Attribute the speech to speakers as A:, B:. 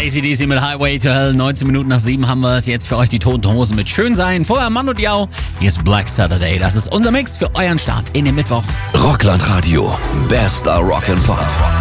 A: AC/DC mit Highway to Hell. 19 Minuten nach 7 haben wir es jetzt für euch, die Toten Hosen mit Schön sein. Vorher Mann und Jau. Hier ist Black Saturday. Das ist unser Mix für euren Start in den Mittwoch.
B: Rockland Radio. Bester Rock and Pop.